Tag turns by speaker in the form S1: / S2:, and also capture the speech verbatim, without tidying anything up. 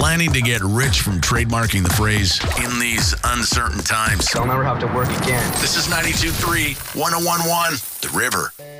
S1: Planning to get rich from trademarking the phrase, in these uncertain times.
S2: I'll never have to work again.
S1: This is ninety-two point three, one oh one point one, The River.